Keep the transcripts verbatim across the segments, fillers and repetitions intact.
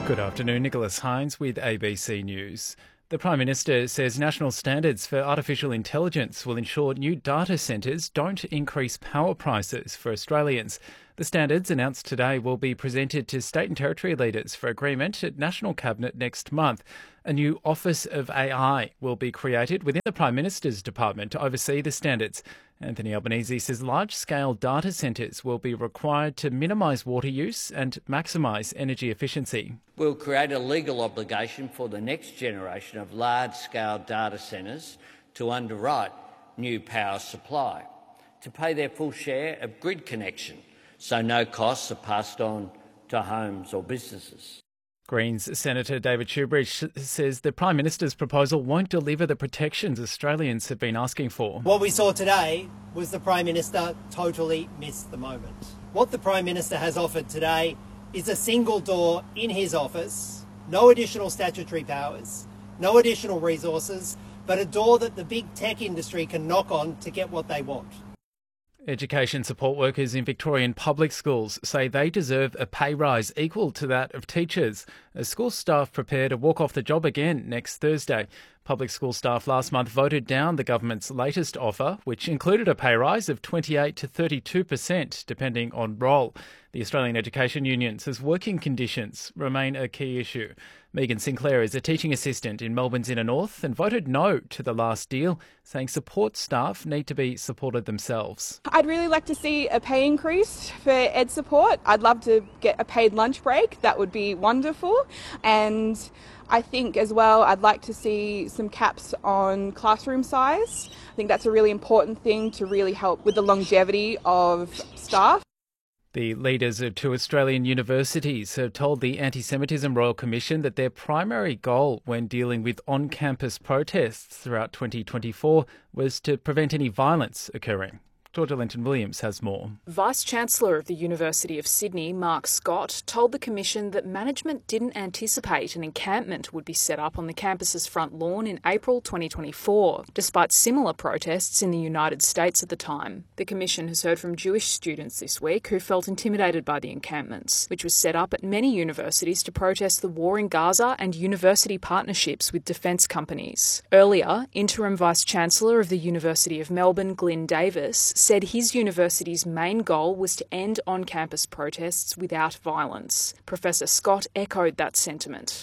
Good afternoon, Nicholas Hines with A B C News. The Prime Minister says national standards for artificial intelligence will ensure new data centres don't increase power prices for Australians. The standards announced today will be presented to state and territory leaders for agreement at National Cabinet next month. A new Office of A I will be created within the Prime Minister's department to oversee the standards. Anthony Albanese says large-scale data centres will be required to minimise water use and maximise energy efficiency. We'll create a legal obligation for the next generation of large-scale data centres to underwrite new power supply, to pay their full share of grid connection, so no costs are passed on to homes or businesses. Greens Senator David Shoebridge says the Prime Minister's proposal won't deliver the protections Australians have been asking for. What we saw today was the Prime Minister totally missed the moment. What the Prime Minister has offered today is a single door in his office, no additional statutory powers, no additional resources, but a door that the big tech industry can knock on to get what they want. Education support workers in Victorian public schools say they deserve a pay rise equal to that of teachers, as school staff prepare to walk off the job again next Thursday. Public school staff last month voted down the government's latest offer, which included a pay rise of twenty-eight to thirty-two percent, depending on role. The Australian Education Union says working conditions remain a key issue. Megan Sinclair is a teaching assistant in Melbourne's Inner North and voted no to the last deal, saying support staff need to be supported themselves. I'd really like to see a pay increase for ed support. I'd love to get a paid lunch break. That would be wonderful. And I think as well, I'd like to see some caps on classroom size. I think that's a really important thing to really help with the longevity of staff. The leaders of two Australian universities have told the Anti-Semitism Royal Commission that their primary goal when dealing with on-campus protests throughout twenty twenty-four was to prevent any violence occurring. Georgia Linton-Williams has more. Vice-Chancellor of the University of Sydney, Mark Scott, told the Commission that management didn't anticipate an encampment would be set up on the campus's front lawn in April twenty twenty-four, despite similar protests in the United States at the time. The Commission has heard from Jewish students this week who felt intimidated by the encampments, which was set up at many universities to protest the war in Gaza and university partnerships with defence companies. Earlier, Interim Vice-Chancellor of the University of Melbourne, Glyn Davis, said his university's main goal was to end on-campus protests without violence. Professor Scott echoed that sentiment.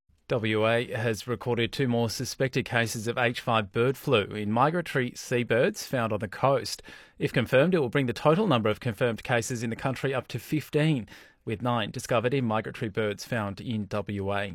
W A has recorded two more suspected cases of H five bird flu in migratory seabirds found on the coast. If confirmed, it will bring the total number of confirmed cases in the country up to fifteen, with nine discovered in migratory birds found in W A.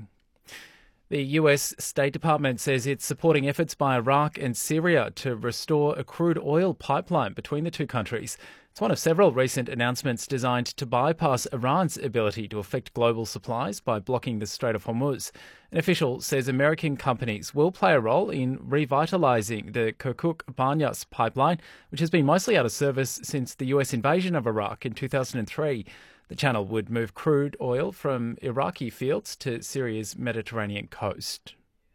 The U S State Department says it's supporting efforts by Iraq and Syria to restore a crude oil pipeline between the two countries. It's one of several recent announcements designed to bypass Iran's ability to affect global supplies by blocking the Strait of Hormuz. An official says American companies will play a role in revitalising the Kirkuk-Banyas pipeline, which has been mostly out of service since the U S invasion of Iraq in two thousand three. The channel would move crude oil from Iraqi fields to Syria's Mediterranean coast.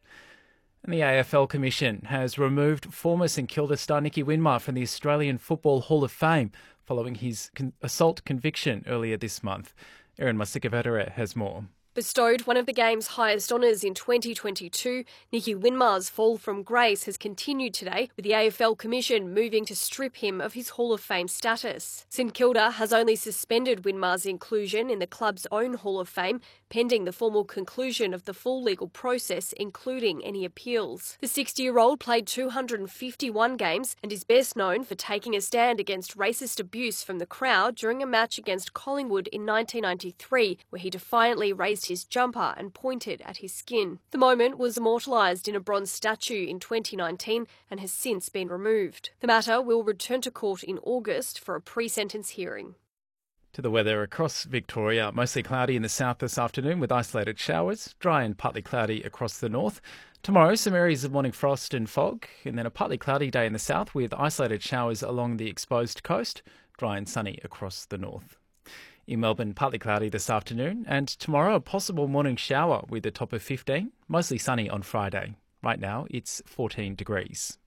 And the A F L Commission has removed former St Kilda star Nicky Winmar from the Australian Football Hall of Fame following his con- assault conviction earlier this month. Erin Masika has more. Bestowed one of the game's highest honours in twenty twenty-two, Nicky Winmar's fall from grace has continued today, with the A F L Commission moving to strip him of his Hall of Fame status. St Kilda has only suspended Winmar's inclusion in the club's own Hall of Fame, pending the formal conclusion of the full legal process, including any appeals. The sixty-year-old played two hundred fifty-one games and is best known for taking a stand against racist abuse from the crowd during a match against Collingwood in nineteen ninety-three, where he defiantly raised his jumper and pointed at his skin. The moment was immortalised in a bronze statue in twenty nineteen and has since been removed. The matter will return to court in August for a pre-sentence hearing. To the weather across Victoria, mostly cloudy in the south this afternoon with isolated showers, dry and partly cloudy across the north. Tomorrow, some areas of morning frost and fog, and then a partly cloudy day in the south with isolated showers along the exposed coast, dry and sunny across the north. In Melbourne, partly cloudy this afternoon, and tomorrow a possible morning shower with a top of fifteen, mostly sunny on Friday. Right now, it's fourteen degrees.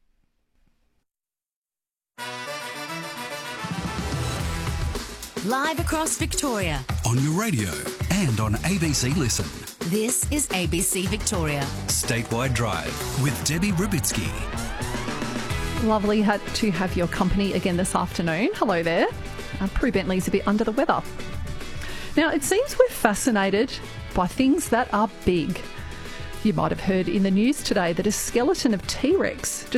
Live across Victoria. On your radio and on A B C Listen. This is A B C Victoria. Statewide Drive with Debbie Rubitsky. Lovely to have your company again this afternoon. Hello there. Uh, Prue Bentley's a bit under the weather. Now, it seems we're fascinated by things that are big. You might have heard in the news today that a skeleton of T-Rex